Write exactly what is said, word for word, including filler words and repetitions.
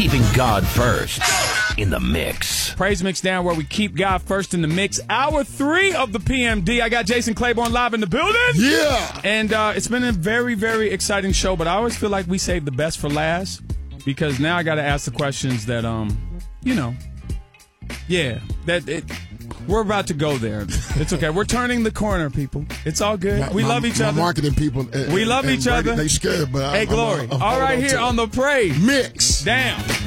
keeping God first in the mix. Praise Mix Down, where we keep God first in the mix. Hour three of the P M D. I got Jason Claiborne live in the building. Yeah. And uh, it's been a very, very exciting show, but I always feel like we save the best for last because now I got to ask the questions that, um, you know, yeah, that it. We're about to go there. It's okay. We're turning the corner, people. It's all good. My, we my, love each my other. Marketing people. And, we love and each Brady, other. They scared, but hey, I, Glory. I'm, I'm, I'm all right, here on the Praise Mix Down.